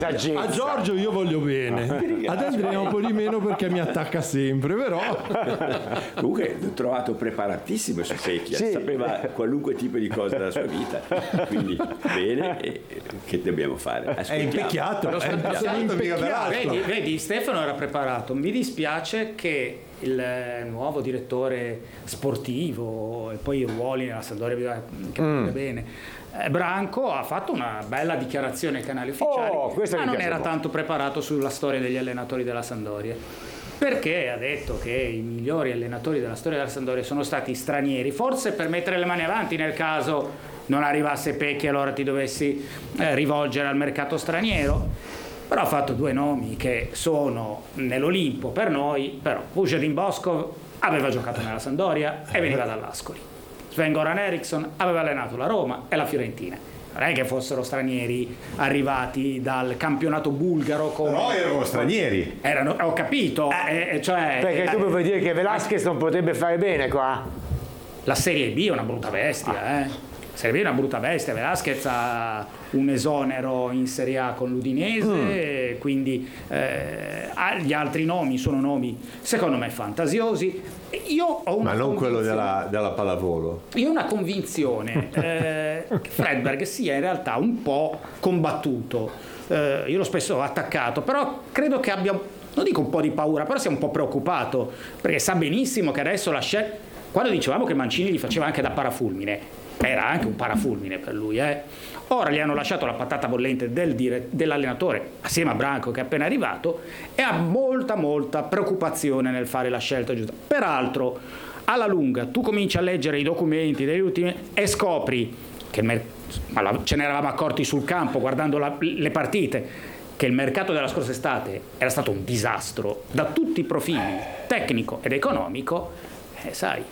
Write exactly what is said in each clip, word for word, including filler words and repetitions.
A Giorgio io voglio bene, ad Andrea un po' di meno perché mi attacca sempre, però comunque l'ho trovato preparatissimo su Secchia, sì. Sapeva qualunque tipo di cosa della sua vita, quindi bene, e che dobbiamo fare? Ascoltiamo. È invecchiato, è invecchiato. Vedi, vedi, Stefano era preparato. Mi dispiace che il nuovo direttore sportivo e poi i ruoli nella Sampdoria che mm. bene Branco ha fatto una bella dichiarazione ai canali ufficiali, oh, ma non era tanto preparato sulla storia degli allenatori della Sampdoria, perché ha detto che i migliori allenatori della storia della Sampdoria sono stati stranieri, forse per mettere le mani avanti nel caso non arrivasse Pecchi e allora ti dovessi eh, rivolgere al mercato straniero. Però ha fatto due nomi che sono nell'Olimpo per noi, però Vucedin Boskov aveva giocato nella Sampdoria e veniva dall'Ascoli. Sven-Goran Eriksson aveva allenato la Roma e la Fiorentina. Non è che fossero stranieri arrivati dal campionato bulgaro come... No, erano stranieri. Erano, ho capito. Eh, eh, cioè, perché tu eh, vuoi dire che Velasquez non potrebbe fare bene qua? La Serie B è una brutta bestia, ah. eh. Serie B è una brutta bestia. Velasquez ha un esonero in Serie A con l'Udinese, mm. quindi eh, gli altri nomi sono nomi secondo me fantasiosi. Io ho una Ma non quello della, della pallavolo. Io ho una convinzione eh, che Fredberg sia in realtà un po' combattuto. Eh, io l'ho spesso attaccato, però credo che abbia, non dico un po' di paura, però sia un po' preoccupato, perché sa benissimo che adesso la scelta, quando dicevamo che Mancini gli faceva anche da parafulmine, era anche un parafulmine per lui, eh. Ora gli hanno lasciato la patata bollente del dire, dell'allenatore assieme a Branco che è appena arrivato e ha molta molta preoccupazione nel fare la scelta giusta. Peraltro alla lunga tu cominci a leggere i documenti degli ultimi e scopri che il mer- ma ce ne eravamo accorti sul campo guardando la, le partite, che il mercato della scorsa estate era stato un disastro da tutti i profili, tecnico ed economico, eh, sai.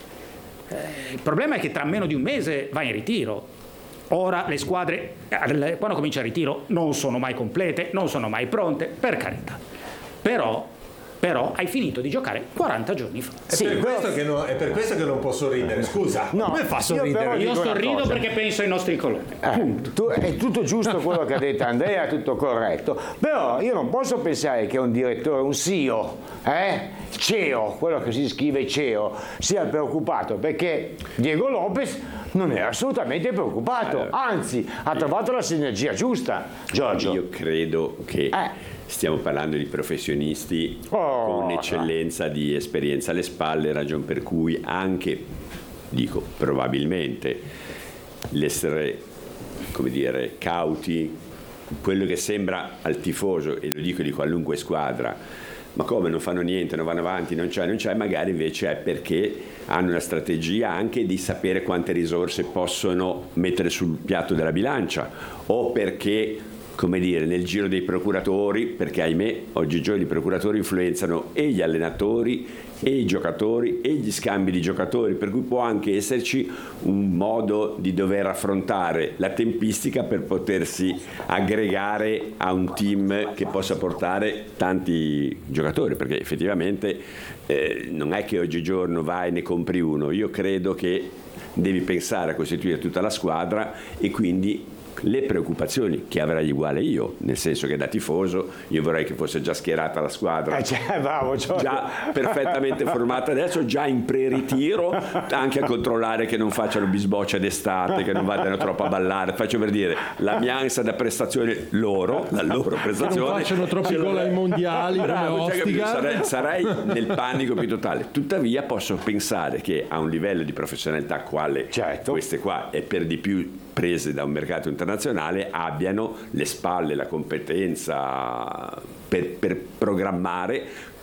Eh, il problema è che tra meno di un mese va in ritiro. Ora le squadre, quando comincia il ritiro, non sono mai complete, non sono mai pronte, per carità. Però, però hai finito di giocare quaranta giorni fa. È, sì, per, questo che non, è per questo che non posso ridere, scusa. No, come fa sorridere? Io, io sorrido perché penso ai nostri colleghi. Eh, tu, è tutto giusto quello che ha detto Andrea, è tutto corretto. Però io non posso pensare che un direttore, un C E O, eh, C E O, quello che si scrive C E O, sia preoccupato, perché Diego Lopez non è assolutamente preoccupato, allora, anzi ha trovato la sinergia giusta. Giorgio, io credo che eh. stiamo parlando di professionisti oh, con un'eccellenza no. di esperienza alle spalle, ragion per cui anche, dico probabilmente, l'essere, come dire, cauti, quello che sembra al tifoso, e lo dico di qualunque squadra, ma come non fanno niente, non vanno avanti, non c'è, non c'è, magari invece è perché hanno una strategia anche di sapere quante risorse possono mettere sul piatto della bilancia, o perché, come dire, nel giro dei procuratori, perché ahimè oggigiorno i procuratori influenzano e gli allenatori e i giocatori e gli scambi di giocatori, per cui può anche esserci un modo di dover affrontare la tempistica per potersi aggregare a un team che possa portare tanti giocatori, perché effettivamente eh, non è che oggigiorno vai e ne compri uno. Io credo che devi pensare a costituire tutta la squadra, e quindi le preoccupazioni che avrai uguale io, nel senso che da tifoso io vorrei che fosse già schierata la squadra, eh, cioè, bravo, già perfettamente formata adesso, già in pre-ritiro, anche a controllare che non facciano bisboccia d'estate, che non vadano troppo a ballare, faccio per dire, la mia ansia da prestazione loro, la loro prestazione, che non facciano troppi gol ai mondiali, bravo, come cioè, sarei, sarei nel panico più totale. Tuttavia posso pensare che a un livello di professionalità quale certo. queste qua, e per di più prese da un mercato internazionale, abbiano le spalle, la competenza per, per programmare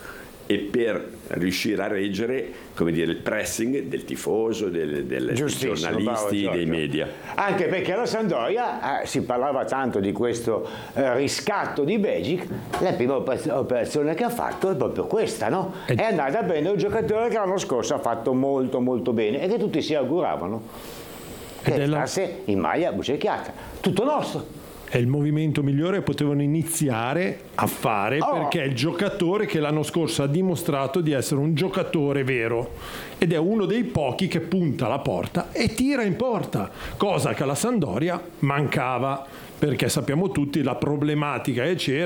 e per riuscire a reggere, come dire, il pressing del tifoso, del, del, dei giornalisti, bravo, dei media. Anche perché alla Sampdoria eh, si parlava tanto di questo eh, riscatto di Begic, la prima operazione che ha fatto è proprio questa, no? È andata a prendere un giocatore che l'anno scorso ha fatto molto molto bene e che tutti si auguravano che della... stasse in maglia bucecchiata, tutto nostro. è il movimento migliore che potevano iniziare a fare, Oh. perché è il giocatore che l'anno scorso ha dimostrato di essere un giocatore vero ed è uno dei pochi che punta la porta e tira in porta, cosa che alla Sampdoria mancava, perché sappiamo tutti la problematica che c'era.